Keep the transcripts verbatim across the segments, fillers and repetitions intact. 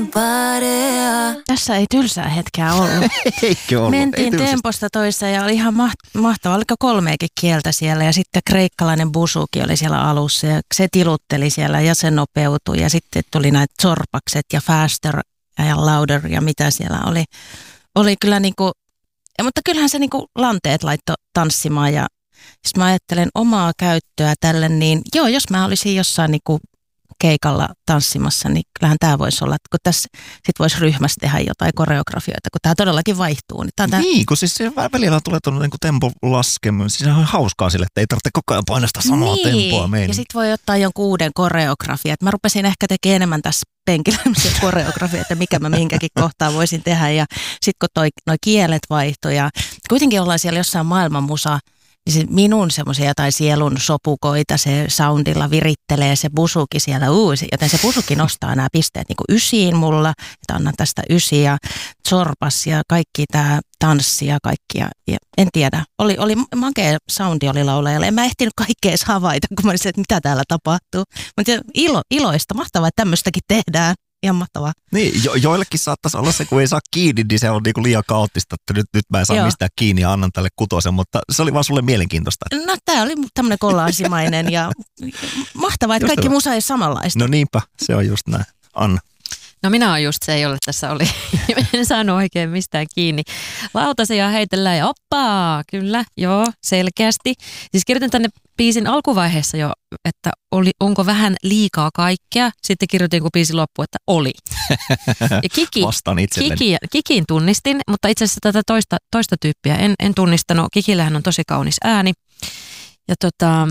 Tässä ei tylsää hetkeä ollut. Eikö ollut? Mentiin temposta toiseen ja oli ihan maht- mahtavaa. Oliko kolmeakin kieltä siellä ja sitten kreikkalainen busuki oli siellä alussa ja se tilutteli siellä ja se nopeutui. Ja sitten tuli näitä zorpakset ja faster ja louder ja mitä siellä oli. Oli kyllä niinku, mutta kyllähän se niinku lanteet laittoi tanssimaan ja jos mä ajattelen omaa käyttöä tälle, niin joo, jos mä olisin jossain niinku keikalla tanssimassa, niin kyllähän tämä voisi olla, että kun tässä sit voisi ryhmässä tehdä jotain koreografioita, kun tämä todellakin vaihtuu. Niin, tää... niin kun siis välillä tulee tuonne niin tempo laskeminen, siis on hauskaa sille, että ei tarvitse koko ajan painaa sitä samaa niin. tempoa meille. Ja sitten voi ottaa jonkun uuden koreografia. Mä rupesin ehkä tekemään enemmän tässä penkillä koreografia, että mikä mä minkäkin kohtaa voisin tehdä. Ja sitten kun toi, noi kielet vaihtui ja kuitenkin ollaan siellä jossain maailmanmusa, niin se minun semmoisia jotain sielun sopukoita, se soundilla virittelee se busuki siellä uusi, joten se busuki nostaa nämä pisteet niin kuin ysiin mulla, että annan tästä ysiä, zorpas ja kaikki tämä tanssi ja kaikki. Ja, ja en tiedä, oli, oli makea soundi oli laulajalle. En mä ehtinyt kaikkea edes havaita, kun mä olisin, että mitä täällä tapahtuu. Mutta ilo, iloista, mahtavaa, että tämmöistäkin tehdään. Ihan mahtavaa. Niin, jo, joillekin saattaisi olla se, kun ei saa kiinni, niin se on niinku liian kaoottista, että nyt, nyt mä en saa Joo. mistään kiinni ja annan tälle kutosen, mutta se oli vaan sulle mielenkiintoista. No tää oli tämmöinen kollaasimainen ja mahtavaa, että just kaikki musa ei samanlaista. No niinpä, se on just näin. Anna. No minä olen just se, jolle tässä oli. En saanut oikein mistään kiinni. Lautasia heitellään ja oppaa, kyllä, joo, selkeästi. Siis kirjoitin tänne biisin alkuvaiheessa jo, että oli, onko vähän liikaa kaikkea. Sitten kirjoitin, kun biisi loppui, että oli. Ja Kiki, Vastaan itselleni. Kiki, Kikiin tunnistin, mutta itse asiassa tätä toista, toista tyyppiä en, en tunnistanut. Kikillähän on tosi kaunis ääni. Ja tota...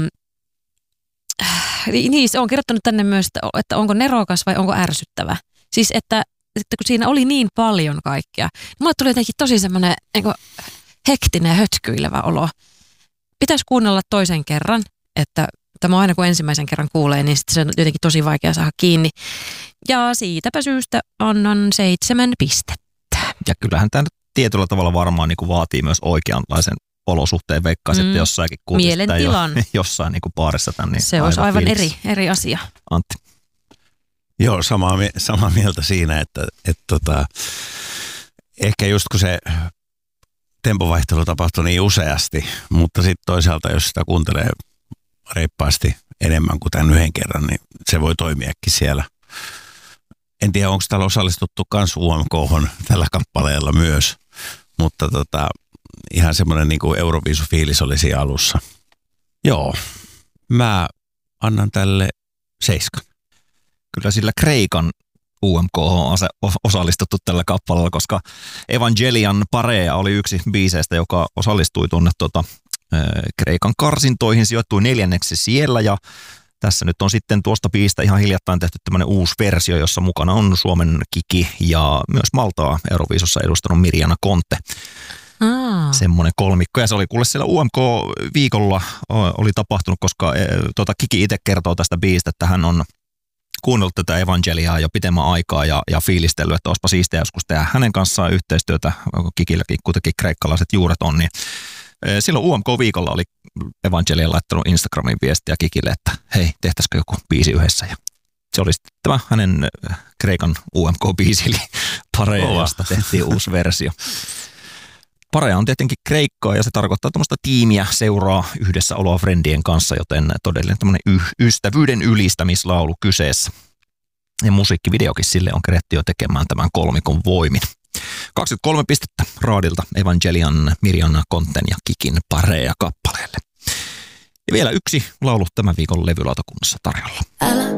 Niin, se on kirjoittanut tänne myös, että onko nerokas vai onko ärsyttävä. Siis, että, että kun siinä oli niin paljon kaikkea, niin mulle tuli jotenkin tosi semmoinen niin hektinen ja hötkyilevä olo. Pitäisi kuunnella toisen kerran, että tämä aina kun ensimmäisen kerran kuulee, niin sitten se on jotenkin tosi vaikea saada kiinni. Ja siitäpä syystä annan seitsemän pistettä. Ja kyllähän tämä nyt tietyllä tavalla varmaan niin kuin vaatii myös oikeanlaisen olosuhteen. Veikkaisin, mm. että jossainkin kuulisi sitä jo, jossain niin kuin baarissa tämän. Niin se olisi aivan eri, eri asia. Antti. Joo, samaa, samaa mieltä siinä, että, että tota, ehkä just kun se tempovaihtelu tapahtui niin useasti, mutta sitten toisaalta, jos sitä kuuntelee reippaasti enemmän kuin tämän yhden kerran, niin se voi toimiakin siellä. En tiedä, onko täällä osallistuttu kans U M K:hon tällä kappaleella myös, mutta tota, ihan semmoinen niin kuin Euroviisu-fiilis oli siinä alussa. Joo, mä annan tälle seiskan. Kyllä sillä Kreikan U M K on osallistuttu tällä kappaleella, koska Evangelian Parea oli yksi biiseistä, joka osallistui tuonne tuota, Kreikan karsintoihin, sijoittui neljänneksi siellä ja tässä nyt on sitten tuosta biistä ihan hiljattain tehty tämmöinen uusi versio, jossa mukana on Suomen Kiki ja myös Maltaa Euroviisussa edustanut Mirjana Konte. Aa. Semmoinen kolmikko. Ja se oli kuule siellä U M K-viikolla oli tapahtunut, koska tuota, Kiki itse kertoo tästä biistä, että hän on kuunnellut tätä Evangeliaa jo pitemmän aikaa ja, ja fiilistellyt, että olisipa siistiä joskus tehdä hänen kanssaan yhteistyötä, Kikilläkin kuitenkin kreikkalaiset juuret on, niin silloin U M K-viikolla oli Evangelia laittanut Instagramiin viestiä Kikille, että hei, tehtäisikö joku biisi yhdessä. Ja se oli sitten tämä hänen Kreikan U M K-biisi, eli Parea, josta tehtiin uusi versio. Parea on tietenkin Kreikkaa ja se tarkoittaa tämmöistä tiimiä, seuraa yhdessäoloa friendien kanssa, joten todellinen tämmöinen y- ystävyyden ylistämislaulu kyseessä. Ja musiikkivideokin sille on keretty jo tekemään tämän kolmikon voimin. kaksikymmentäkolme pistettä Raadilta Evangelian, Mirjana Konten ja Kikin Parea kappaleelle. Ja vielä yksi laulu tämän viikon levylautakunnassa tarjolla. Älä